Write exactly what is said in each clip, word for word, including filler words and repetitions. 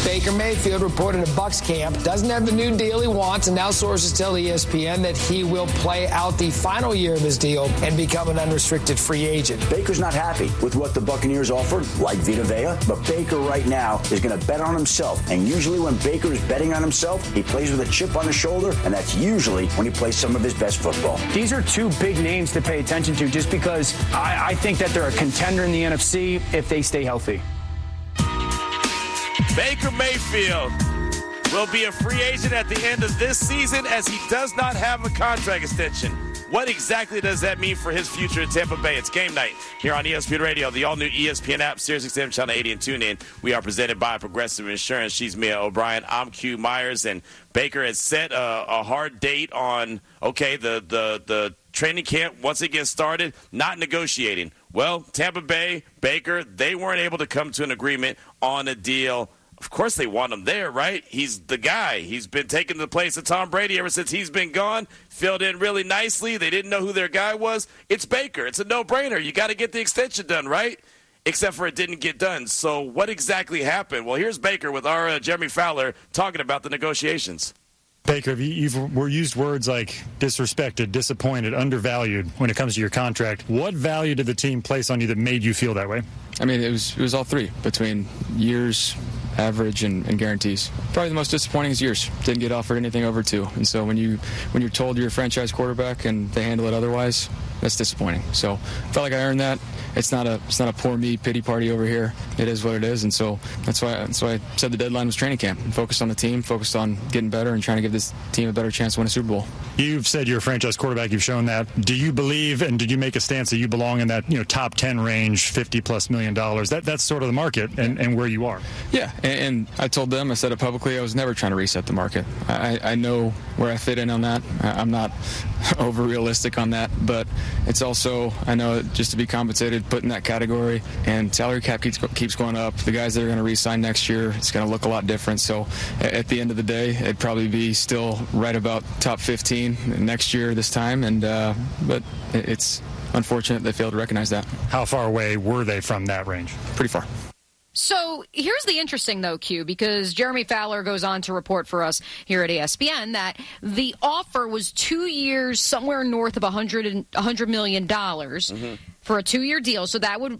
Baker Mayfield reported to Bucs camp doesn't have the new deal he wants, and now sources tell E S P N that he will play out the final year of his deal and become an unrestricted free agent. Baker's not happy with what the Buccaneers offered, like Vita Vea, but Baker right now is going to bet on himself. And usually when Baker is betting on himself, he plays with a chip on his shoulder, and that's usually when he plays some of his best football. These are two big names to pay attention to just because I, I think that they're a contender in the N F C if they stay healthy. Baker Mayfield will be a free agent at the end of this season as he does not have a contract extension. What exactly does that mean for his future in Tampa Bay? It's game night here on E S P N Radio, the all-new E S P N app, Sirius X M Channel eighty, and TuneIn. We are presented by Progressive Insurance. She's Mia O'Brien. I'm Q Myers, and Baker has set a, a hard date on, okay, the, the, the training camp, once it gets started, not negotiating. Well, Tampa Bay, Baker, they weren't able to come to an agreement on a deal. Of course they want him there, right? He's the guy. He's been taking the place of Tom Brady ever since he's been gone. Filled in really nicely. They didn't know who their guy was. It's Baker. It's a no-brainer. You got to get the extension done, right? Except for it didn't get done. So what exactly happened? Well, here's Baker with our uh, Jeremy Fowler talking about the negotiations. Baker, you've were used words like disrespected, disappointed, undervalued when it comes to your contract. What value did the team place on you that made you feel that way? I mean, it was it was all three between years, average, and, and guarantees. Probably the most disappointing is years. Didn't get offered anything over two. And so when you when you're told you're a franchise quarterback and they handle it otherwise, that's disappointing. So I felt like I earned that. It's not a it's not a poor me pity party over here. It is what it is, and so that's why that's why I said the deadline was training camp. Focused on the team, focused on getting better, and trying to give this team a better chance to win a Super Bowl. You've said you're a franchise quarterback. You've shown that. Do you believe, and did you make a stance that you belong in that you know top ten range, fifty plus million dollars? That that's sort of the market and, and where you are. Yeah, and, and I told them, I said it publicly. I was never trying to reset the market. I, I know where I fit in on that. I'm not over realistic on that, but it's also I know just to be compensated. Put in that category, and salary cap keeps, keeps going up. The guys that are going to re-sign next year, it's going to look a lot different. So at the end of the day, it'd probably be still right about top fifteen next year this time. And uh, but it's unfortunate they failed to recognize that. How far away were they from that range? Pretty far. So here's the interesting, though, Q, because Jeremy Fowler goes on to report for us here at E S P N that the offer was two years, somewhere north of one hundred million dollars mm-hmm. for a two-year deal. So that would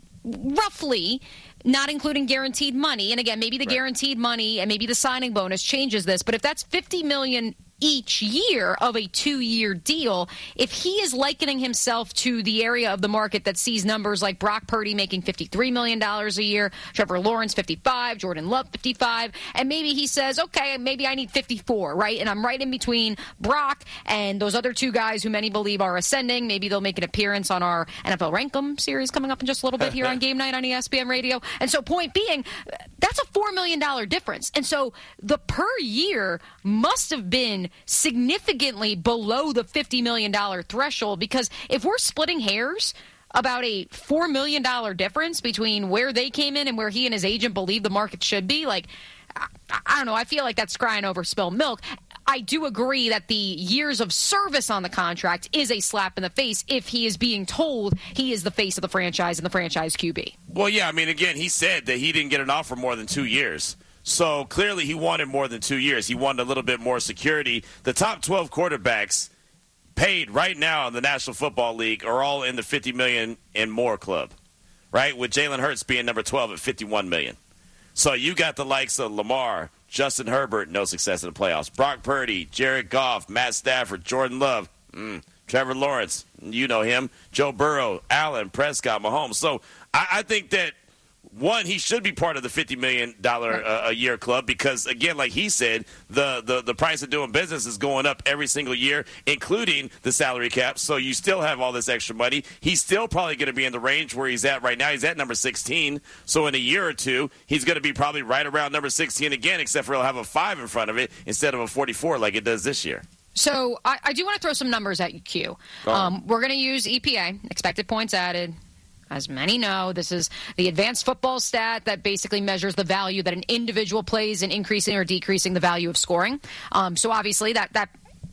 roughly, not including guaranteed money, and again, maybe the right. guaranteed money and maybe the signing bonus changes this, but if that's fifty million dollars each year of a two-year deal, if he is likening himself to the area of the market that sees numbers like Brock Purdy making fifty-three million dollars a year, Trevor Lawrence fifty-five, Jordan Love fifty-five, and maybe he says, okay, maybe I need fifty-four, right? And I'm right in between Brock and those other two guys who many believe are ascending. Maybe they'll make an appearance on our N F L Rankum series coming up in just a little bit here on Game Night on E S P N Radio. And so point being, that's a four million dollars difference. And so the per year must have been significantly below the fifty million dollars threshold, because if we're splitting hairs about a four million dollars difference between where they came in and where he and his agent believe the market should be, like, I, I don't know, I feel like that's crying over spilled milk. I do agree that the years of service on the contract is a slap in the face if he is being told he is the face of the franchise and the franchise Q B. Well, yeah, I mean, again, he said that he didn't get an offer more than two years. So clearly he wanted more than two years. He wanted a little bit more security. The top twelve quarterbacks paid right now in the National Football League are all in the fifty million dollars and more club, right? With Jalen Hurts being number twelve at fifty-one million dollars. So you got the likes of Lamar, Justin Herbert, no success in the playoffs, Brock Purdy, Jared Goff, Matt Stafford, Jordan Love, mm, Trevor Lawrence, you know him, Joe Burrow, Allen, Prescott, Mahomes. So I, I think that, one, he should be part of the fifty million dollars a year club because, again, like he said, the, the, the price of doing business is going up every single year, including the salary cap. So you still have all this extra money. He's still probably going to be in the range where he's at right now. He's at number sixteen. So in a year or two, he's going to be probably right around number sixteen again, except for he'll have a five in front of it instead of a forty-four like it does this year. So I, I do want to throw some numbers at you, Q. Um, we're going to use E P A, expected points added. As many know, this is the advanced football stat that basically measures the value that an individual plays in increasing or decreasing the value of scoring. Um, so obviously that, that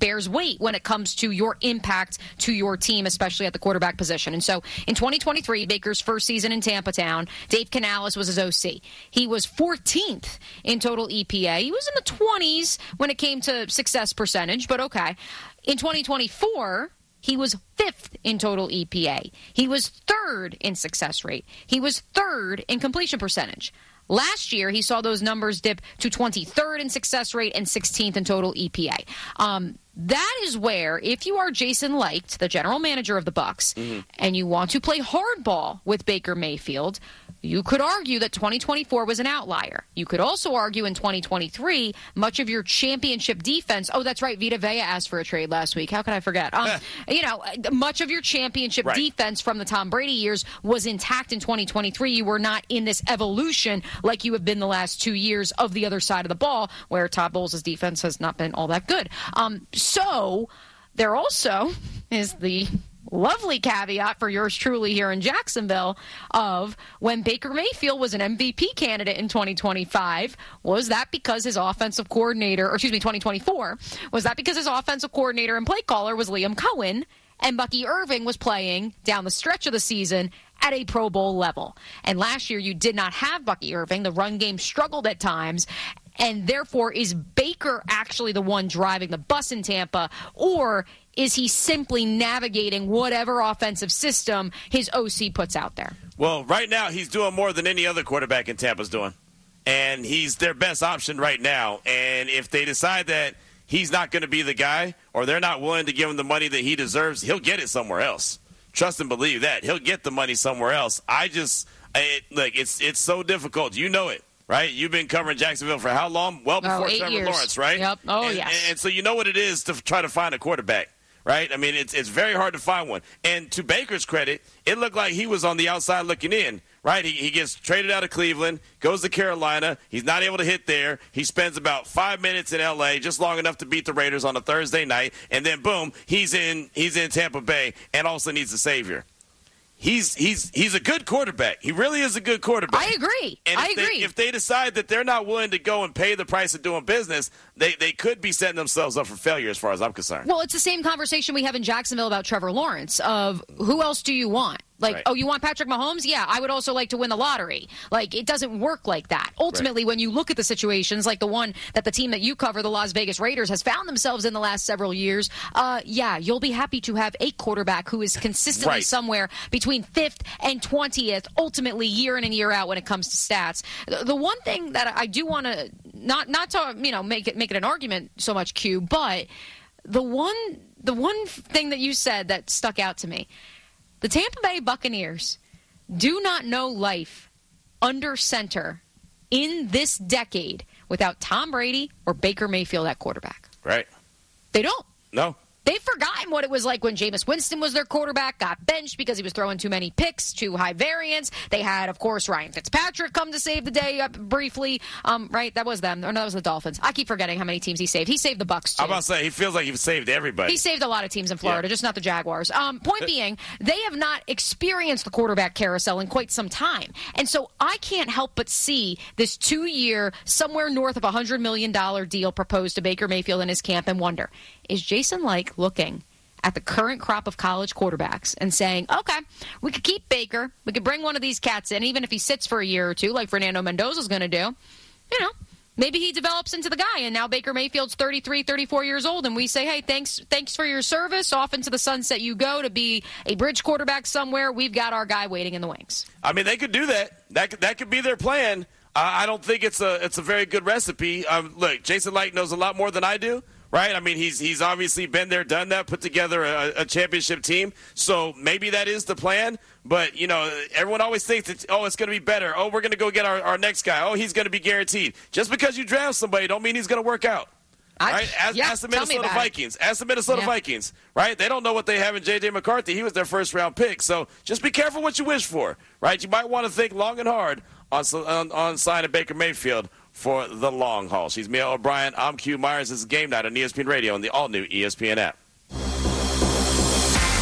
bears weight when it comes to your impact to your team, especially at the quarterback position. And so in twenty twenty-three, Baker's first season in Tampa Town, Dave Canales was his O C. He was fourteenth in total E P A. He was in the twenties when it came to success percentage, but okay. In twenty twenty-four, he was fifth in total E P A. He was third in success rate. He was third in completion percentage. Last year, he saw those numbers dip to twenty-third in success rate and sixteenth in total E P A. Um, that is where, if you are Jason Licht, the general manager of the Bucs, mm-hmm. and you want to play hardball with Baker Mayfield, you could argue that twenty twenty-four was an outlier. You could also argue in twenty twenty-three, much of your championship defense. Oh, that's right. Vita Vea asked for a trade last week. How could I forget? Um, you know, much of your championship right. defense from the Tom Brady years was intact in twenty twenty-three. You were not in this evolution like you have been the last two years of the other side of the ball, where Todd Bowles' defense has not been all that good. Um, so there also is the lovely caveat for yours truly here in Jacksonville of when Baker Mayfield was an M V P candidate in twenty twenty-five, was that because his offensive coordinator, or excuse me, twenty twenty-four, was that because his offensive coordinator and play caller was Liam Cohen and Bucky Irving was playing down the stretch of the season at a Pro Bowl level? And last year you did not have Bucky Irving. The run game struggled at times. And therefore, is Baker actually the one driving the bus in Tampa, or is he simply navigating whatever offensive system his O C puts out there? Well, right now he's doing more than any other quarterback in Tampa's doing. And he's their best option right now. And if they decide that he's not going to be the guy, or they're not willing to give him the money that he deserves, he'll get it somewhere else. Trust and believe that. He'll get the money somewhere else. I just, it, look, it's it's so difficult. You know it. Right? You've been covering Jacksonville for how long? Well before oh, Trevor years. Lawrence, right? Yep. Oh, and, yes. And, and so you know what it is to try to find a quarterback, right? I mean, it's it's very hard to find one. And to Baker's credit, it looked like he was on the outside looking in, right? He, he gets traded out of Cleveland, goes to Carolina. He's not able to hit there. He spends about five minutes in L A, just long enough to beat the Raiders on a Thursday night. And then, boom, he's in he's in Tampa Bay and also needs a savior. He's he's he's a good quarterback. He really is a good quarterback. I agree. And I if agree. They, if they decide that they're not willing to go and pay the price of doing business, they, they could be setting themselves up for failure as far as I'm concerned. Well, it's the same conversation we have in Jacksonville about Trevor Lawrence of who else do you want? Like, right. oh, you want Patrick Mahomes? Yeah, I would also like to win the lottery. Like, it doesn't work like that. Ultimately, right. when you look at the situations like the one that the team that you cover, the Las Vegas Raiders, has found themselves in the last several years, uh, yeah, you'll be happy to have a quarterback who is consistently right. somewhere between fifth and twentieth, ultimately year in and year out when it comes to stats. The, the one thing that I do want to, not not to, you know, make it make it an argument so much, Q, but the one the one thing that you said that stuck out to me, the Tampa Bay Buccaneers do not know life under center in this decade without Tom Brady or Baker Mayfield at quarterback. Right. They don't. No. They've forgotten what it was like when Jameis Winston was their quarterback, got benched because he was throwing too many picks, too high variance. They had, of course, Ryan Fitzpatrick come to save the day up briefly. Um, right? That was them. Or no, that was the Dolphins. I keep forgetting how many teams he saved. He saved the Bucs, too. I'm about to say, he feels like he saved everybody. He saved a lot of teams in Florida, yeah. just not the Jaguars. Um, point being, they have not experienced the quarterback carousel in quite some time. And so I can't help but see this two-year, somewhere north of one hundred million dollars deal proposed to Baker Mayfield in his camp and wonder, is Jason Licht looking at the current crop of college quarterbacks and saying, okay, we could keep Baker, we could bring one of these cats in, even if he sits for a year or two, like Fernando Mendoza's going to do, you know, maybe he develops into the guy, and now Baker Mayfield's thirty-three, thirty-four years old, and we say, hey, thanks thanks for your service, off into the sunset you go to be a bridge quarterback somewhere. We've got our guy waiting in the wings. I mean, they could do that. That could, that could be their plan. Uh, I don't think it's a it's a very good recipe. Um, look, Jason Licht knows a lot more than I do. Right? I mean, he's he's obviously been there, done that, put together a, a championship team. So maybe that is the plan. But, you know, everyone always thinks that, oh, it's going to be better. Oh, we're going to go get our, our next guy. Oh, he's going to be guaranteed. Just because you draft somebody don't mean he's going to work out. I, right? Ask, yeah, ask the Minnesota Vikings. It. Ask the Minnesota yeah. Vikings. Right? They don't know what they have in J J. McCarthy. He was their first-round pick. So just be careful what you wish for. Right? You might want to think long and hard on, on, on signing Baker Mayfield for the long haul. She's Mia O'Brien. I'm Q Myers. This is Game Night on E S P N Radio and the all-new E S P N app.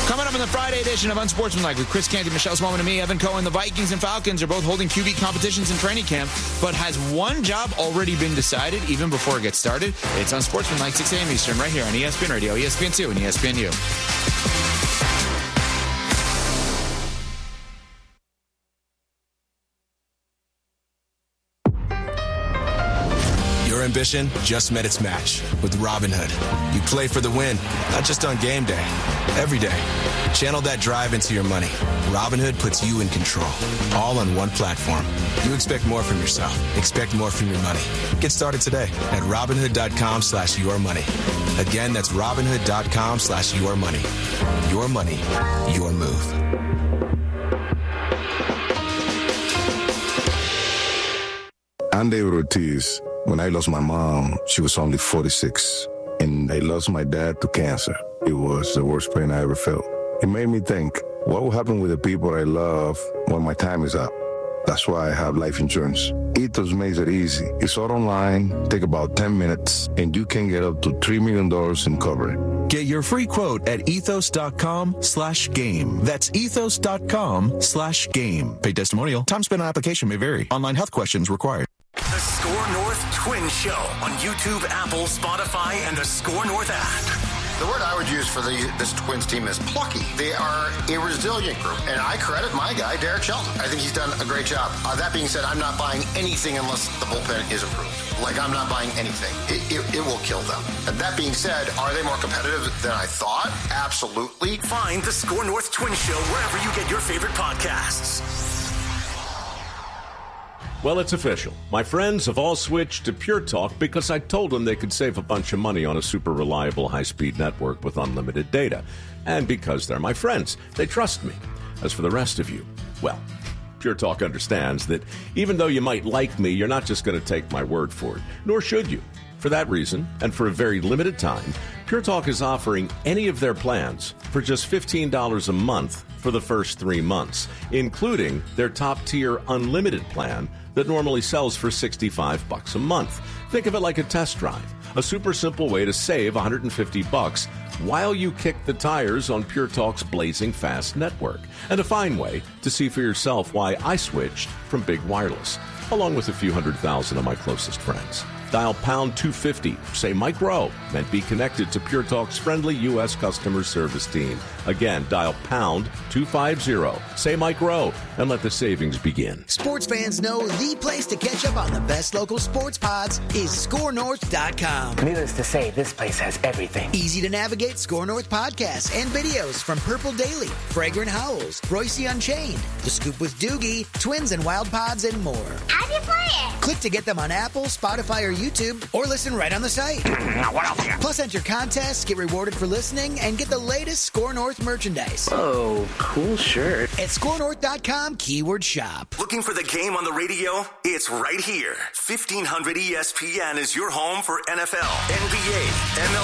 Coming up in the Friday edition of Unsportsmanlike with Chris Canty, Michelle Smallman, and me, Evan Cohen, the Vikings and Falcons are both holding Q B competitions in training camp, but has one job already been decided even before it gets started? It's Unsportsmanlike, six a.m. Eastern, right here on E S P N Radio, E S P N two, and E S P N U. Your ambition just met its match with Robinhood. You play for the win, not just on game day, every day. Channel that drive into your money. Robinhood puts you in control, all on one platform. You expect more from yourself. Expect more from your money. Get started today at Robinhood.com slash your money. Again, that's Robinhood.com slash your money. Your money, your move. I'm David Ortiz. When I lost my mom, she was only forty-six. And I lost my dad to cancer. It was the worst pain I ever felt. It made me think, what will happen with the people I love when my time is up? That's why I have life insurance. Ethos makes it easy. It's all online, take about ten minutes, and you can get up to three million dollars in coverage. Get your free quote at ethos.com slash game. That's ethos.com slash game. Paid testimonial. Time spent on application may vary. Online health questions required. The Score North Twin Show on YouTube, Apple, Spotify, and the Score North app. The word I would use for the, this Twins team is plucky. They are a resilient group, and I credit my guy, Derek Shelton. I think he's done a great job. Uh, that being said, I'm not buying anything unless the bullpen is improved. Like, I'm not buying anything. It, it, it will kill them. And that being said, are they more competitive than I thought? Absolutely. Find the Score North Twin Show wherever you get your favorite podcasts. Well, it's official. My friends have all switched to Pure Talk because I told them they could save a bunch of money on a super reliable high-speed network with unlimited data. And because they're my friends, they trust me. As for the rest of you, well, Pure Talk understands that even though you might like me, you're not just going to take my word for it, nor should you. For that reason, and for a very limited time, Pure Talk is offering any of their plans for just fifteen dollars a month for the first three months, including their top-tier unlimited plan that normally sells for sixty-five bucks a month. Think of it like a test drive, a super simple way to save one hundred fifty bucks while you kick the tires on Pure Talk's blazing fast network, and a fine way to see for yourself why I switched from Big Wireless, along with a few hundred thousand of my closest friends. Dial pound two fifty, say Mike Rowe, and be connected to Pure Talk's friendly U S customer service team. Again, dial pound two fifty, say Mike Rowe, and let the savings begin. Sports fans know the place to catch up on the best local sports pods is score north dot com. Needless to say, this place has everything. Easy to navigate Score North podcasts and videos from Purple Daily, Fragrant Howls, Royce Unchained, The Scoop with Doogie, Twins and Wild Pods, and more. How do you play it? Click to get them on Apple, Spotify, or YouTube, or listen right on the site. Now what else here? Plus, enter contests, get rewarded for listening, and get the latest Score North merchandise. Oh, cool shirt. At score north dot com, keyword shop. Looking for the game on the radio? It's right here. fifteen hundred E S P N is your home for N F L, N B A, M L